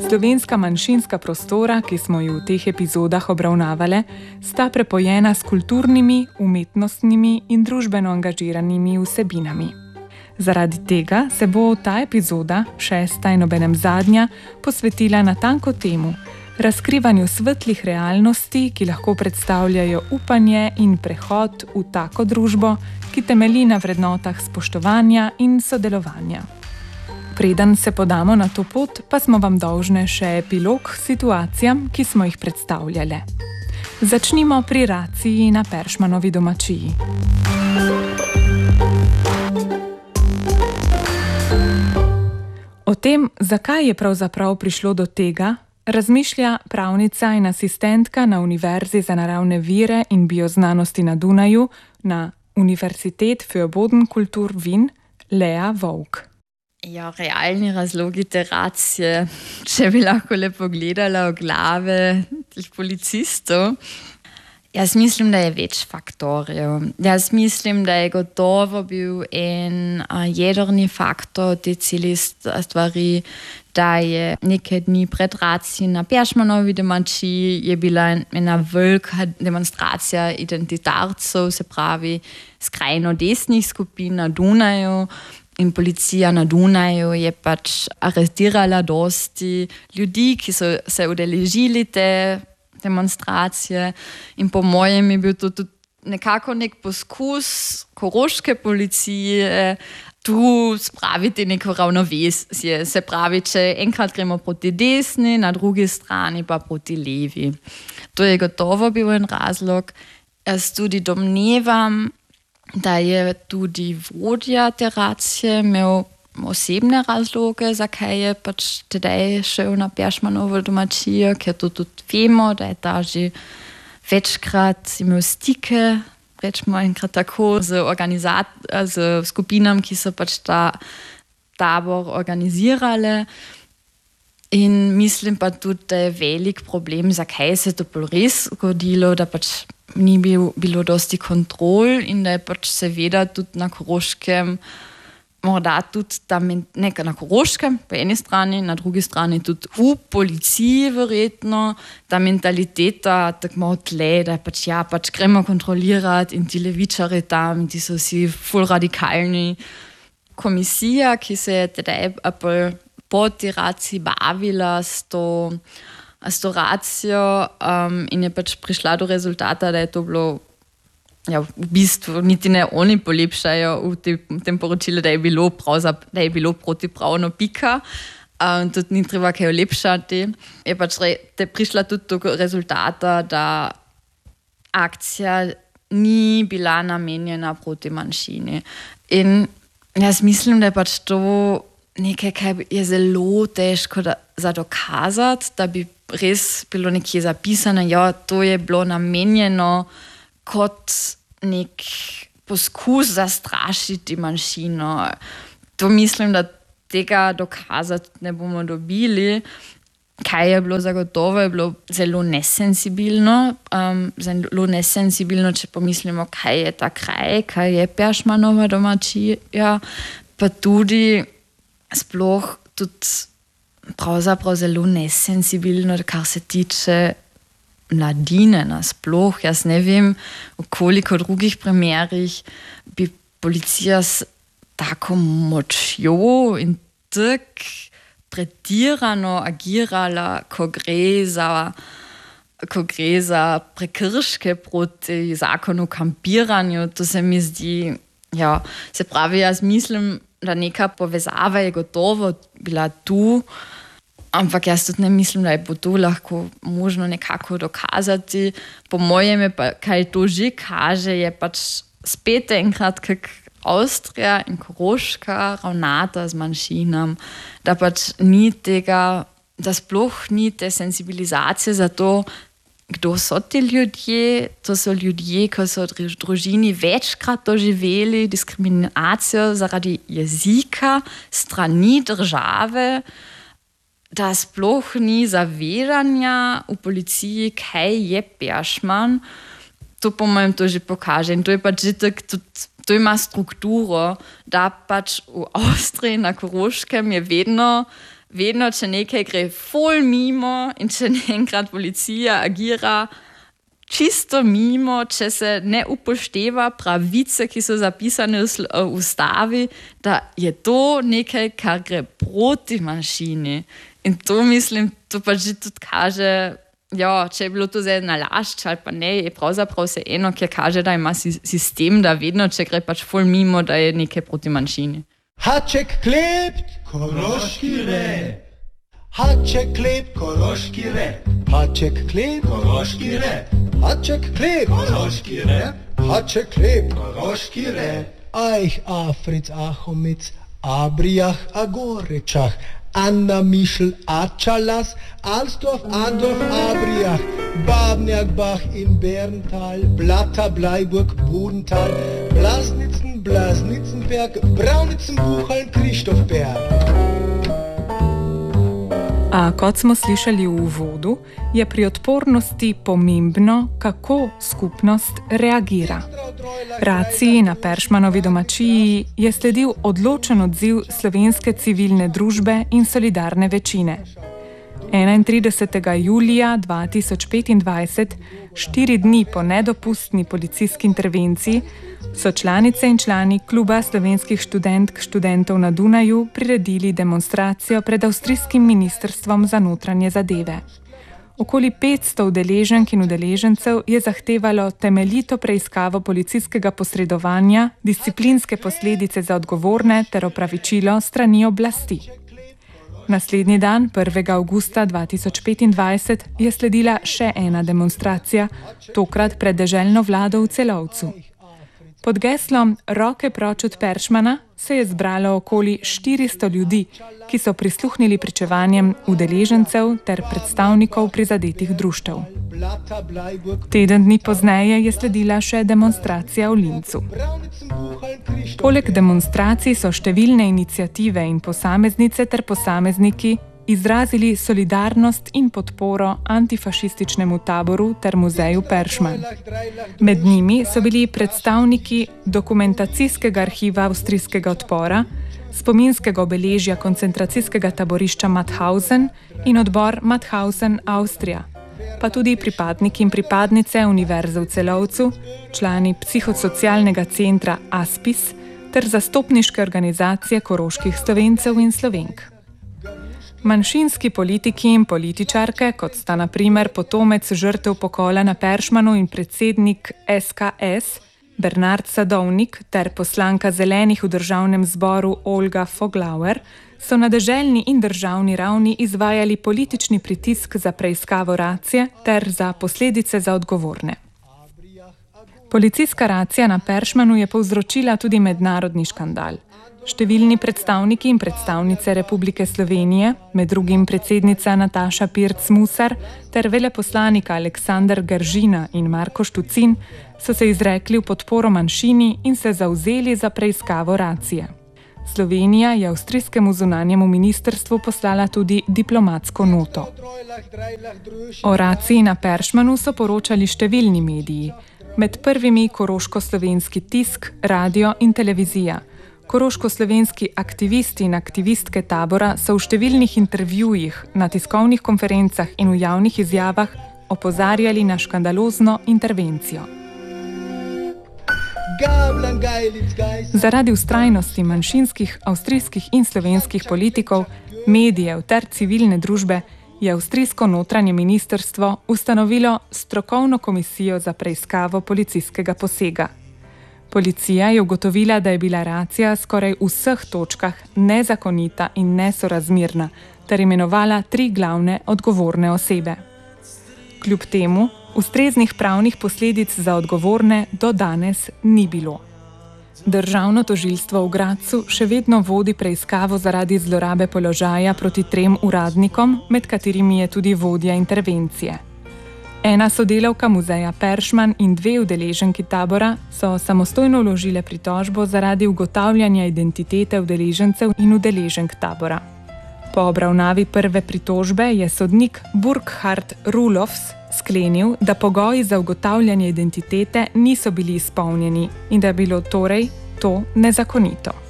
Slovenska manjšinska prostora, ki smo ju v teh epizodah obravnavale, sta prepojena s kulturnimi, umetnostnimi in družbeno angažiranimi vsebinami. Zaradi tega se bo ta epizoda, 6. in obenem zadnja, posvetila natanko temu, razkrivanju svetlih realnosti, ki lahko predstavljajo upanje in prehod v tako družbo, ki temelji na vrednotah spoštovanja in sodelovanja. Preden se podamo na to pot, pa smo vam dolžne še epilog situacijam, ki smo jih predstavljale. Začnimo pri raciji na Peršmanovi domačiji. O tem, zakaj je pravzaprav prišlo do tega, razmišlja pravnica in asistentka na Univerzi za naravne vire in bioznanosti na Dunaju na Universität für Bodenkultur Wien, Lea Vovk. Ja, realni razlogi te racije, če bi lahko le pogledala v glave tih policistov. Jaz mislim, da je več faktorjev. Jaz mislim, da je gotovo bil en jedrni faktor te cele stvari, da je nekaj dni pred racijo na Peršmanovi domačiji je bila ena velika demonstracija identitarcev, se pravi skrajno desnih skupin na Dunaju. In policija na Dunaju je pač aretirala dosti ljudi, ki so se udeležili te demonstracije. In po mojem je bil to tudi nekako nek poskus koroške policije tu spraviti neko ravnovesje. Se pravi, če enkrat gremo proti desni, na drugi strani pa proti levi. To je gotovo bil en razlog. Jaz tudi domnevam, da je tudi vodja te racije imel osebne razloge, zakaj je pač tedaj šel na Peršmanovo domačijo, ker to tudi vemo, da je ta že večkrat imel stike, rečemo enkrat tako, z skupinami, ki so pač ta tabor organizirale. In mislim pa tudi, da je velik problem, zakaj se to res zgodilo, da pač ni bilo dosti kontrol in da je pač seveda tudi na Koroškem, morda tudi nekaj na Koroškem po eni strani, na drugi strani tudi v policiji verjetno, ta mentaliteta tako malo tle, da pač gremo kontrolirati in ti levičari tam in ti so vsi ful radikalni. Komisija, ki se je tedaj po ti raciji bavila s to racijo in je pač prišla do rezultata, da je to bilo v bistvu niti ne oni polepšajo v tem poročilu, da je bilo protipravno pika. Tudi ni treba kaj olepšati. Je pač prišla tudi do rezultata, da akcija ni bila namenjena proti manjšini. In jaz mislim, da je pač to nekaj, kar je zelo težko za dokazati, da bi res bilo nekje zapisano, ja, to je bilo namenjeno kot nek poskus zastrašiti manjšino. To mislim, da tega dokazati ne bomo dobili. Kaj je bilo zagotovo, je bilo zelo nesensibilno. Zelo nesensibilno, če pomislimo, kaj je ta kraj, kaj je Peršmanova domačija, pa tudi sploh tudi pravzaprav zelo nesensibilno, kar se tiče mladine nasploh. Jaz ne vem, v koliko drugih primerih bi policija s tako močjo in tako pretirano agirala, ko gre za prekrške proti zakonu o kampiranju. To se mi zdi, ja, se pravi, jaz mislim, da neka povezava je gotovo bila tu, ampak jaz tudi ne mislim, da je bo to lahko možno nekako dokazati. Po mojem je pa, kaj to že kaže, je pač spet enkrat, kak Avstrija in Koroška ravnata z manjšinam, da pač ni tega, da sploh ni te sensibilizacije za to, kdo so ti ljudje. To so ljudje, ki so v družini večkrat doživeli diskriminacijo zaradi jezika, strani države, da sploh ni zavedanja v policiji, kaj je Peršman. To po mojem to že pokaže. In to je pač že tak, to ima strukturo, da pač v Avstriji na Koroškem je vedno vedno, če nekaj gre ful mimo in če enkrat policija agira čisto mimo, če se ne upošteva pravice, ki so zapisane v ustavi, da je to nekaj, kar gre proti manjšini. In to mislim, to pa že tudi kaže, če je bilo to zdaj nalašč ali pa ne, je pravzaprav se eno, ki kaže, da ima sistem, da vedno, če gre pač ful mimo, da je nekaj proti manjšini. Haček klebt, koroški rep. Haček klebt, koroški rep. Haček klebt, koroški rep. Haček klebt, koroški rep. Haček klebt, koroški rep. Aich, Afric, Achomic, Abriach, Agorečach, Anna, Mišl, Ačalas, Alsdorf, Andorf, Abriach, Babnjak, Bach in Berntal, Blatta, Bleiburg, Bodental, Blasnitzen, Blasnitzenberg, Braunitzen, Buchaln, Krištofberg. A kot smo slišali v uvodu, je pri odpornosti pomembno, kako skupnost reagira. Raciji na Peršmanovi domačiji je sledil odločen odziv slovenske civilne družbe in solidarne večine. 31. julija 2025, 4 dni po nedopustni policijski intervenciji, so članice in člani Kluba slovenskih študentov na Dunaju priredili demonstracijo pred avstrijskim ministrstvom za notranje zadeve. Okoli 500 udeleženk in udeležencev je zahtevalo temeljito preiskavo policijskega posredovanja, disciplinske posledice za odgovorne ter opravičilo strani oblasti. Naslednji dan, 1. avgusta 2025, je sledila še ena demonstracija, tokrat pred deželno vlado v Celovcu. Pod geslom Roke proč od Peršmana se je zbralo okoli 400 ljudi, ki so prisluhnili pričevanjem udeležencev ter predstavnikov prizadetih društev. Teden dni pozneje je sledila še demonstracija v Lincu. Poleg demonstracij so številne iniciative in posameznice ter posamezniki izrazili solidarnost in podporo antifašističnemu taboru ter muzeju Peršman. Med njimi so bili predstavniki dokumentacijskega arhiva avstrijskega odpora, spominskega obeležja koncentracijskega taborišča Mauthausen in odbor Mauthausen Avstrija, pa tudi pripadniki in pripadnice Univerze v Celovcu, člani psihosocialnega centra Aspis ter zastopniške organizacije koroških Slovencev in Slovenk. Manjšinski politiki in političarke, kot sta na primer potomec žrtev pokola na Peršmanu in predsednik SKS Bernard Sadovnik ter poslanka Zelenih v državnem zboru Olga Foglauer, so na deželni in državni ravni izvajali politični pritisk za preiskavo racije ter za posledice za odgovorne. Policijska racija na Peršmanu je povzročila tudi mednarodni škandal. Številni predstavniki in predstavnice Republike Slovenije, med drugim predsednica Nataša Pirc-Musar ter veleposlanika Aleksander Gržina in Marko Štucin, so se izrekli v podporo manjšini in se zavzeli za preiskavo racije. Slovenija je avstrijskemu zunanjemu ministrstvu poslala tudi diplomatsko noto. O raciji na Peršmanu so poročali številni mediji, med prvimi koroško-slovenski tisk, radio in televizija. Koroško-slovenski aktivisti in aktivistke tabora so v številnih intervjujih, na tiskovnih konferencah in v javnih izjavah opozarjali na škandalozno intervencijo. Zaradi vztrajnosti manjšinskih avstrijskih in slovenskih politikov, medijev ter civilne družbe je avstrijsko notranje ministrstvo ustanovilo strokovno komisijo za preiskavo policijskega posega. Policija je ugotovila, da je bila racija skoraj v vseh točkah nezakonita in nesorazmerna, ter imenovala 3 glavne odgovorne osebe. Kljub temu, ustreznih pravnih posledic za odgovorne do danes ni bilo. Državno tožilstvo v Gradcu še vedno vodi preiskavo zaradi zlorabe položaja proti 3 uradnikom, med katerimi je tudi vodja intervencije. Ena sodelavka muzeja Peršman in 2 udeleženki tabora so samostojno vložile pritožbo zaradi ugotavljanja identitete udeležencev in udeleženk tabora. Po obravnavi prve pritožbe je sodnik Burkhard Rulofs sklenil, da pogoji za ugotavljanje identitete niso bili izpolnjeni in da je bilo torej to nezakonito.